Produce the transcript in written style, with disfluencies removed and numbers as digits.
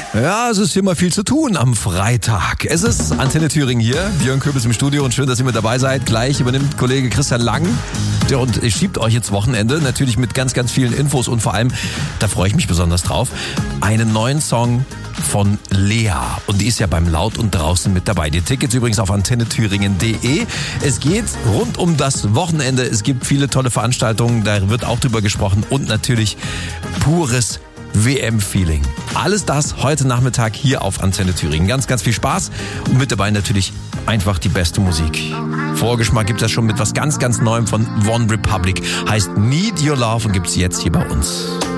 Ja, es ist immer viel zu tun am Freitag. Es ist Antenne Thüringen hier, Björn Köbis im Studio und schön, dass ihr mit dabei seid. Gleich übernimmt Kollege Christian Lang und schiebt euch ins Wochenende, natürlich mit ganz, ganz vielen Infos und vor allem, da freue ich mich besonders drauf, einen neuen Song von Lea. Und die ist ja beim Laut und Draußen mit dabei. Die Tickets übrigens auf antennethüringen.de. Es geht rund um das Wochenende. Es gibt viele tolle Veranstaltungen, da wird auch drüber gesprochen und natürlich pures WM-Feeling. Alles das heute Nachmittag hier auf Antenne Thüringen. Ganz, ganz viel Spaß und mit dabei natürlich einfach die beste Musik. Vorgeschmack gibt es schon mit was ganz, ganz Neuem von One Republic. Heißt Need Your Love und gibt es jetzt hier bei uns.